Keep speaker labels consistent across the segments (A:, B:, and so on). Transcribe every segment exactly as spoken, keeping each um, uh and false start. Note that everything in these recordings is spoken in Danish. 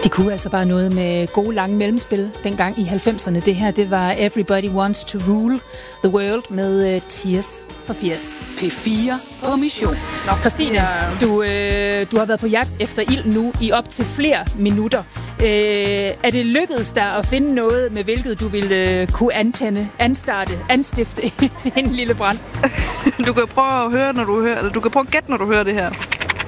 A: Det kunne altså bare noget med gode lange mellemspil dengang i halvfemserne. Det her, det var Everybody Wants to Rule the World med uh, Tears for Fears.
B: P fire på mission.
A: Nå, Christine, du, øh, du har været på jagt efter ild nu i op til flere minutter. Øh, er det lykkedes dig at finde noget, med hvilket du ville øh, kunne antænde, anstarte, anstifte en lille brand?
C: Du kan prøve at høre, når du hører, eller du kan prøve at gætte, når du hører det her.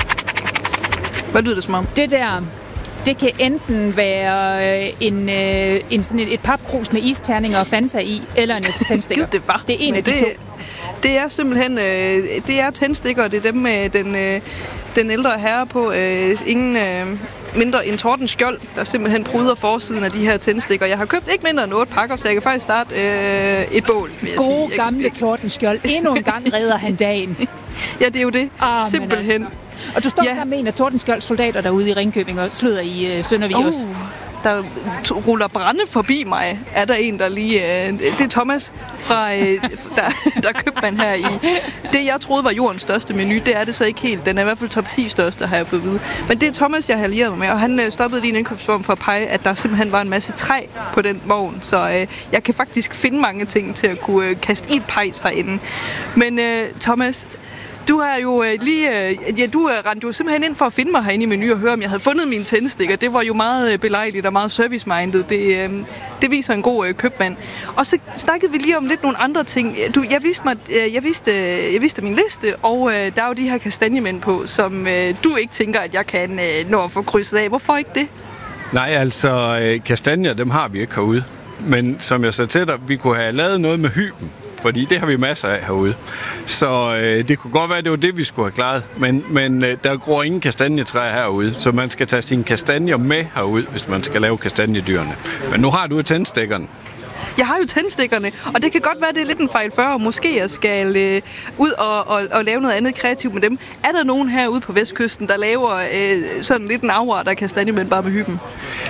C: Hvad lyder det som om?
A: Det der, det kan enten være en, øh, en sådan et, et papkrus med isterninger og Fanta i, eller en tændstikker.
C: Det, var.
A: det er en
C: Men
A: af de
C: det,
A: to.
C: Det er simpelthen, øh, det er tændstikker, og det er dem med den, øh, den ældre herre på. Øh, ingen øh, mindre end Torben Skjold, der simpelthen pryder forsiden af de her tændstikker. Jeg har købt ikke mindre end otte pakker, så jeg kan faktisk starte øh, et bål.
A: Gode gamle Torben Skjold. Endnu en gang redder han dagen.
C: Ja, det er jo det.
A: Oh,
C: simpelthen.
A: Altså. Og du står ja. sammen med en af Torben Skjolds soldater derude i Ringkøbing og sløder i øh, Søndervig
C: uh,
A: også.
C: Der ruller brænde forbi mig, er der en, der lige... Øh, det er Thomas, fra, øh, der, der købte man her i... Det, jeg troede var jordens største menu, det er det så ikke helt. Den er i hvert fald top ti største, har jeg fået at vide. Men det er Thomas, jeg har allieret mig med, og han øh, stoppede lige en indkøbsvogn for at pege, at der simpelthen var en masse træ på den vogn. Så øh, jeg kan faktisk finde mange ting til at kunne øh, kaste i et pejs herinde. Men øh, Thomas... Du har jo øh, lige, øh, ja, du øh, rendte jo simpelthen ind for at finde mig herinde i Menu og høre, om jeg havde fundet mine tændstikker. Det var jo meget øh, belejligt og meget service-minded. Det, øh, det viser en god øh, købmand. Og så snakkede vi lige om lidt nogle andre ting. Du, jeg vidste mig, øh, jeg vidste, øh, jeg vidste min liste, og øh, der er jo de her kastanjemænd på, som øh, du ikke tænker, at jeg kan øh, nå at få krydset af. Hvorfor ikke det?
D: Nej, altså øh, kastanjer, dem har vi ikke herude. Men som jeg sagde til dig, vi kunne have lavet noget med hyben. Fordi det har vi masser af herude. Så øh, det kunne godt være, at det var det, vi skulle have klaret. Men, men øh, der gror ingen kastanjetræer herude, så man skal tage sine kastanjer med herude, hvis man skal lave kastanjedyrene. Men nu har du jo tændstikkerne.
C: Jeg har jo tændstikkerne, og det kan godt være, det er lidt en fejl før, og måske jeg skal øh, ud og, og, og lave noget andet kreativt med dem. Er der nogen herude på Vestkysten, der laver øh, sådan lidt en afart af kastanjemænd bare med hyben?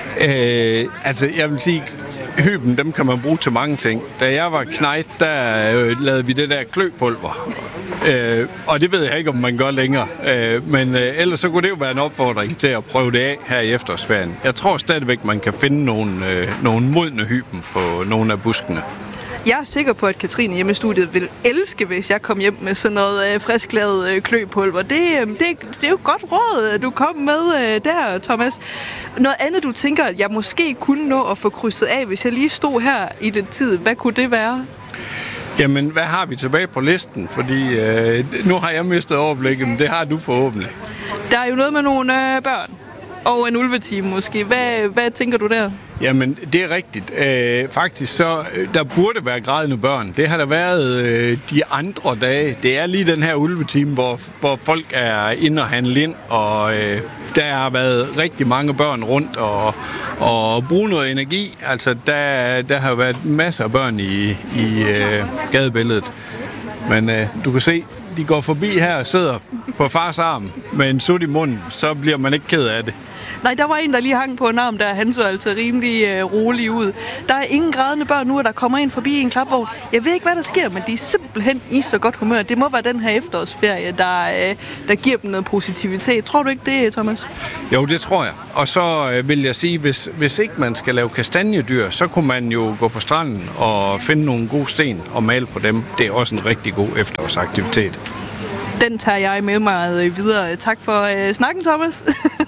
D: Øh, altså, jeg vil sige... Hyben, dem kan man bruge til mange ting. Da jeg var knejt, der øh, lavede vi det der kløpulver. Øh, og det ved jeg ikke, om man gør længere. Øh, men øh, ellers så kunne det jo være en opfordring til at prøve det af her i efterårsferien. Jeg tror stadigvæk, man kan finde nogle, øh, nogle modne hyben på nogle af buskene.
C: Jeg er sikker på, at Katrine hjemme i studiet vil elske, hvis jeg kom hjem med sådan noget øh, frisklavet øh, kløpulver. Det, øh, det, det er jo godt råd, du kom med øh, der, Thomas. Noget andet, du tænker, at jeg måske kunne nå at få krydset af, hvis jeg lige stod her i den tid. Hvad kunne det være?
D: Jamen, hvad har vi tilbage på listen? Fordi øh, nu har jeg mistet overblikket, men det har du forhåbentlig.
C: Der er jo noget med nogle øh, børn. Og en ulvetime måske. Hvad, hvad tænker du der?
D: Jamen, det er rigtigt. Øh, faktisk så, der burde være grædende børn. Det har der været øh, de andre dage. Det er lige den her ulvetime, hvor, hvor folk er inde og handle ind, og øh, der har været rigtig mange børn rundt og, og bruge noget energi. Altså, der, der har været masser af børn i, i øh, gadebilledet. Men øh, du kan se, de går forbi her og sidder på fars arm med en sut i munden, så bliver man ikke ked af det.
C: Nej, der var en, der lige hang på en arm, der han så altså rimelig øh, rolig ud. Der er ingen grædende børn nu, og der kommer ind forbi en klapvogn. Jeg ved ikke, hvad der sker, men de er simpelthen i så godt humør. Det må være den her efterårsferie, der, øh, der giver dem noget positivitet. Tror du ikke det, Thomas?
D: Jo, det tror jeg. Og så øh, vil jeg sige, hvis, hvis ikke man skal lave kastanjedyr, så kunne man jo gå på stranden og finde nogle gode sten og male på dem. Det er også en rigtig god efterårsaktivitet.
C: Den tager jeg med mig videre. Tak for øh, snakken, Thomas.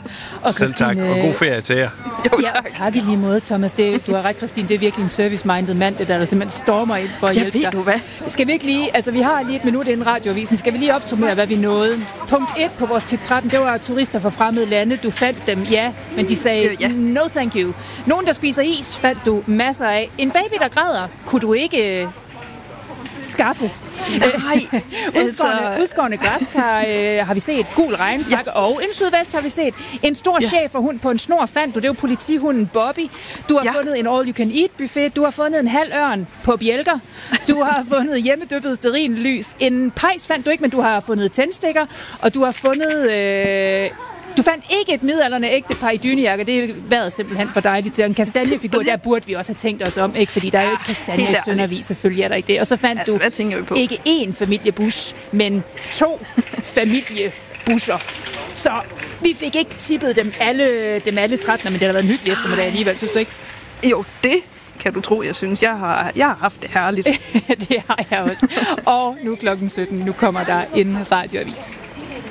A: Og
D: selv tak, og god ferie til jer.
C: Jo, tak.
A: Ja, tak i lige måde, Thomas. Det, du har ret, Christine. Det er virkelig en service-minded mand, det der, der simpelthen stormer ind for at
C: ja,
A: hjælpe dig.
C: ved du hvad?
A: Skal vi ikke lige, altså vi har lige et minut inden radioavisen. Skal vi lige opsummere, hvad vi nåede? Punkt et på vores tip tretten, det var turister fra fremmede lande. Du fandt dem, ja, men de sagde,
C: ja.
A: no thank you. Nogen, der spiser is, fandt du masser af. En baby, der græder, kunne du ikke... skaffe.
C: Nej,
A: udskårende,
C: altså...
A: udskårende græskar øh, har vi set. Gul regnfrak ja. Og en sydvest har vi set. En stor ja. Cheferhund på en snor fandt du. Det er jo politihunden Bobby. Du har ja. fundet en all-you-can-eat buffet. Du har fundet en halv ørn på bjælker. Du har fundet hjemmedyppet stearinlys. En pejs fandt du ikke, men du har fundet tændstikker. Og du har fundet... Øh, Du fandt ikke et midaldrende ægte par i dynejakker. Det er været simpelthen for dejligt til. En kastanjefigur, der burde vi også have tænkt os om, ikke? Fordi der er jo ikke kastanje i Søndervig, selvfølgelig er der ikke det. Og så fandt altså, du ikke én familiebus, men to familiebusser. Så Vi fik ikke tippet dem alle, dem alle tretten, men det har været en hyggelig eftermiddag alligevel, synes du ikke?
C: Jo, det kan du tro, jeg synes. Jeg har, jeg har haft det herligt.
A: Det har jeg også. Og nu klokken sytten, nu kommer der en radioavis.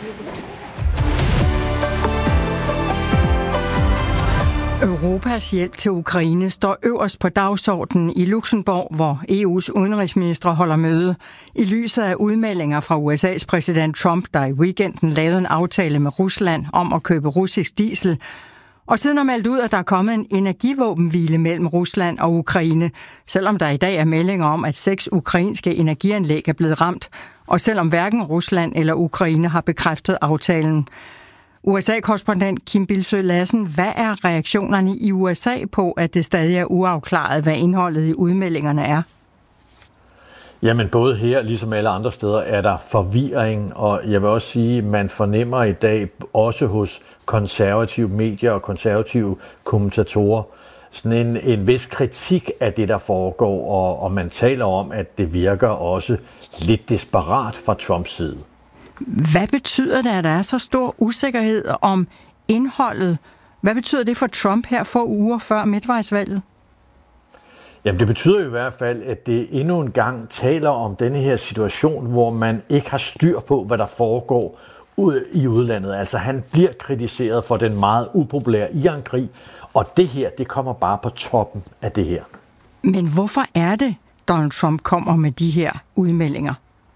E: Europas hjælp til Ukraine står øverst på dagsordenen i Luxembourg, hvor E U's udenrigsministre holder møde. I lyset af udmeldinger fra U S A's præsident Trump, der i weekenden lavede en aftale med Rusland om at købe russisk diesel, og siden har meldt ud, at der er kommet en energivåbenhvile mellem Rusland og Ukraine, selvom der i dag er meldinger om, at seks ukrainske energianlæg er blevet ramt, og selvom hverken Rusland eller Ukraine har bekræftet aftalen. U S A-korrespondent Kim Bildsøe Lassen, hvad er reaktionerne i U S A på, at det stadig er uafklaret, hvad indholdet i udmeldingerne er?
F: Jamen både her, ligesom alle andre steder, er der forvirring, og jeg vil også sige, at man fornemmer i dag, også hos konservative medier og konservative kommentatorer, sådan en, en vis kritik af det, der foregår, og, og man taler om, at det virker også lidt desperat fra Trumps side.
E: Hvad betyder det, at der er så stor usikkerhed om indholdet? Hvad betyder det for Trump her få uger før midtvejsvalget?
F: Jamen det betyder jo i hvert fald, at det endnu en gang taler om denne her situation, hvor man ikke har styr på, hvad der foregår ud i udlandet. Altså han bliver kritiseret for den meget upopulære Iran-krig, og det her, det kommer bare på toppen af det her.
E: Men hvorfor er det, Donald Trump kommer med de her udmeldinger?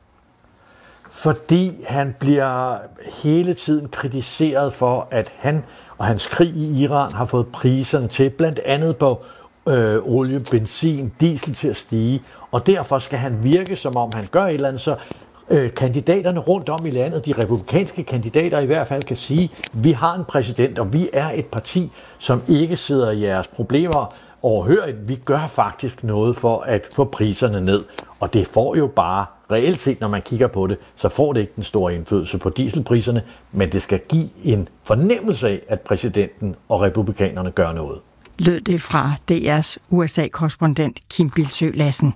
F: Fordi han bliver hele tiden kritiseret for, at han og hans krig i Iran har fået priserne til, blandt andet på øh, olie, benzin, diesel til at stige, og derfor skal han virke, som om han gør et eller andet, så øh, kandidaterne rundt om i landet, de republikanske kandidater i hvert fald, kan sige, vi har en præsident, og vi er et parti, som ikke sidder i jeres problemer overhørigt. Vi gør faktisk noget for at få priserne ned, og det får jo bare reelt set, når man kigger på det, så får det ikke den store indflydelse på dieselpriserne, men det skal give en fornemmelse af, at præsidenten og republikanerne gør noget.
E: Lød det fra D R's U S A-korrespondent Kim Bildsøe Lassen.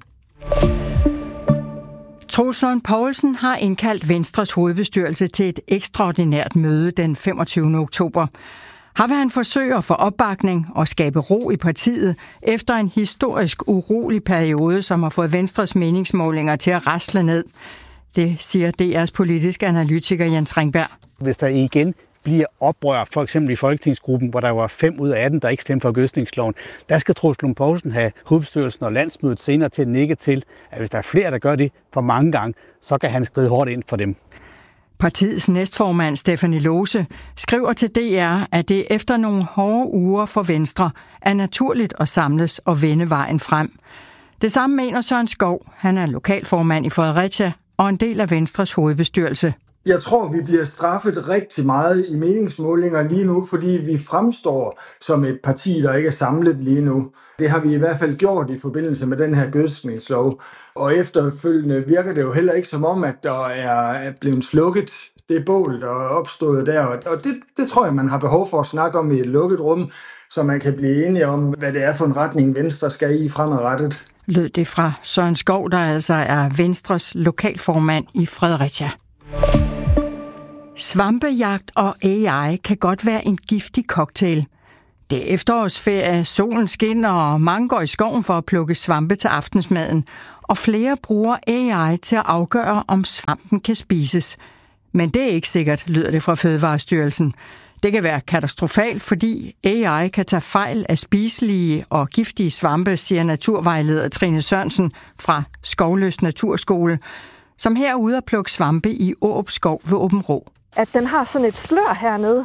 E: Troels Lund Poulsen har indkaldt Venstres hovedbestyrelse til et ekstraordinært møde den femogtyvende oktober. Her vil han forsøge at få opbakning og skabe ro i partiet efter en historisk urolig periode, som har fået Venstres meningsmålinger til at rasle ned. Det siger D R's politiske analytiker Jens Ringberg.
G: Hvis der igen bliver oprør, for eksempel i Folketingsgruppen, hvor der var fem ud af atten, der ikke stemte for gødsningsloven, der skal Troels Lund Poulsen have hovedbestyrelsen og landsmødet senere til at nikke til, at hvis der er flere, der gør det for mange gange, så kan han skride hårdt ind for dem.
E: Partiets næstformand Stephanie Lose skriver til D R, at det efter nogle hårde uger for Venstre er naturligt at samles og vende vejen frem. Det samme mener Søren Skov. Han er lokalformand i Fredericia og en del af Venstres hovedbestyrelse.
H: Jeg tror, vi bliver straffet rigtig meget i meningsmålinger lige nu, fordi vi fremstår som et parti, der ikke er samlet lige nu. Det har vi i hvert fald gjort i forbindelse med den her gødskningslov. Og efterfølgende virker det jo heller ikke som om, at der er blevet slukket det bål, der er opstået der. Og det, det tror jeg, man har behov for at snakke om i et lukket rum, så man kan blive enige om, hvad det er for en retning Venstre skal i fremadrettet.
E: Lød det fra Søren Skov, der altså er Venstres lokalformand i Fredericia. Svampejagt og A I kan godt være en giftig cocktail. Det er efterårsferie, solen skinner, og mange går i skoven for at plukke svampe til aftensmaden. Og flere bruger A I til at afgøre, om svampen kan spises. Men det er ikke sikkert, lyder det fra Fødevarestyrelsen. Det kan være katastrofalt, fordi A I kan tage fejl af spiselige og giftige svampe, siger naturvejleder Trine Sørensen fra Skovløs Naturskole, som her er ude at plukke svampe i Aarup Skov ved Aabenraa.
I: At den har sådan et slør hernede.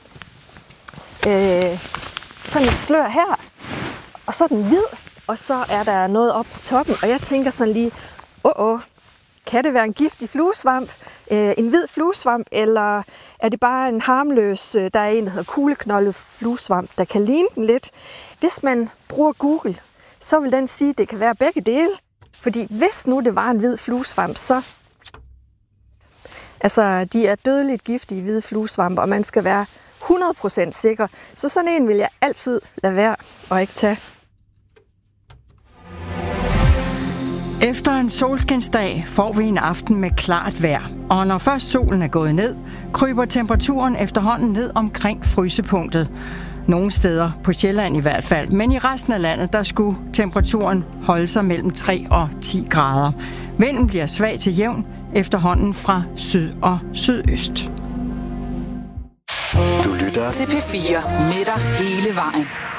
I: Øh, sådan et slør her. Og så er den hvid, og så er der noget op på toppen. Og jeg tænker sådan lige, åh, åh, kan det være en giftig fluesvamp? Øh, en hvid fluesvamp, eller er det bare en harmløs, der er en, der hedder kugleknoldet fluesvamp, der kan ligne den lidt? Hvis man bruger Google, så vil den sige, at det kan være begge dele. Fordi hvis nu det var en hvid fluesvamp, så... Altså, de er dødeligt giftige hvide fluesvampe, og man skal være hundrede procent sikker. Så sådan en vil jeg altid lade være og ikke tage.
E: Efter en solskinsdag får vi en aften med klart vejr, og når først solen er gået ned, kryber temperaturen efterhånden ned omkring frysepunktet. Nogle steder på Sjælland i hvert fald, men i resten af landet, der skulle temperaturen holde sig mellem tre og ti grader. Vinden bliver svag til jævn efterhånden fra syd og sydøst.
B: Du lytter til P fire med dig hele vejen.